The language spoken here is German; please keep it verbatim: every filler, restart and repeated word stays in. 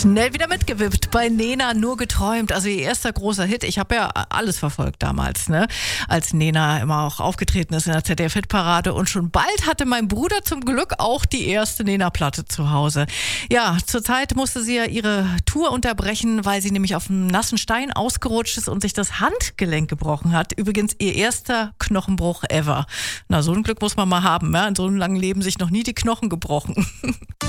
Schnell wieder mitgewippt bei Nena, nur geträumt. Also ihr erster großer Hit. Ich habe ja alles verfolgt damals, ne? Als Nena immer auch aufgetreten ist in der Z D F-Hitparade. Und schon bald hatte mein Bruder zum Glück auch die erste Nena-Platte zu Hause. Ja, zurzeit musste sie ja ihre Tour unterbrechen, weil sie nämlich auf einem nassen Stein ausgerutscht ist und sich das Handgelenk gebrochen hat. Übrigens ihr erster Knochenbruch ever. Na, so ein Glück muss man mal haben, ja? In so einem langen Leben sich noch nie die Knochen gebrochen.